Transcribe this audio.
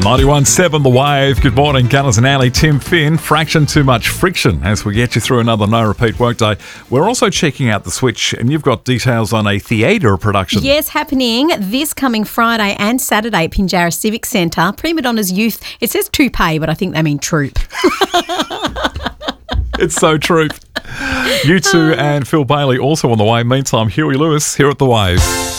91.7 The Wave. Good morning, Gunners and Alley. Tim Finn. Fraction too much friction as we get you through another no-repeat workday. We're also checking out The Switch, and you've got details on a theatre production. Yes, happening this coming Friday and Saturday at Pinjarra Civic Centre. Prima Donna's Youth. It says toupee, but I think they mean troop. It's so true. U2 and Phil Bailey also on the way. Meantime, Huey Lewis here at The Wave.